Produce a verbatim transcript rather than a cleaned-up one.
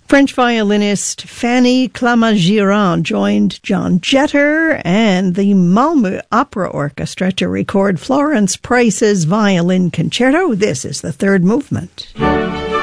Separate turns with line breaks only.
French violinist Fanny Clamart-Girard joined John Jetter and the Malmö Opera Orchestra to record Florence Price's Violin Concerto. This is the third movement.